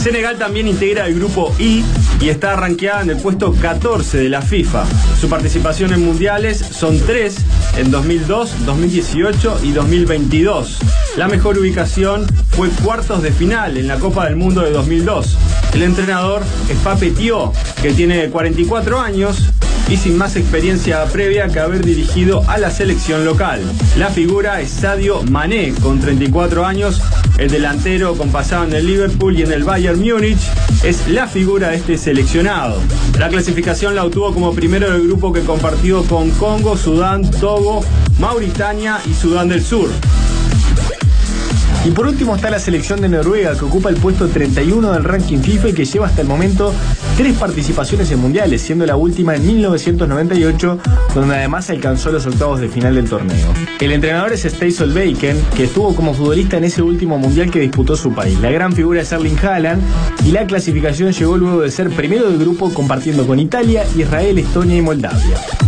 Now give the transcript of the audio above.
Senegal también integra el grupo I y está rankeada en el puesto 14 de la FIFA. Su participación en mundiales son 3 en 2002, 2018 y 2022. La mejor ubicación fue cuartos de final en la Copa del Mundo de 2002. El entrenador es Pape Thiaw, que tiene 44 años y sin más experiencia previa que haber dirigido a la selección local. La figura es Sadio Mané, con 34 años. El delantero, con pasado en el Liverpool y en el Bayern Múnich, es la figura de este seleccionado. La clasificación la obtuvo como primero del grupo que compartió con Congo, Sudán, Togo, Mauritania y Sudán del Sur. Y por último está la selección de Noruega, que ocupa el puesto 31 del ranking FIFA y que lleva hasta el momento 3 participaciones en mundiales, siendo la última en 1998, donde además alcanzó los octavos de final del torneo. El entrenador es Ståle Solbakken, que estuvo como futbolista en ese último mundial que disputó su país. La gran figura es Erling Haaland, y la clasificación llegó luego de ser primero del grupo compartiendo con Italia, Israel, Estonia y Moldavia.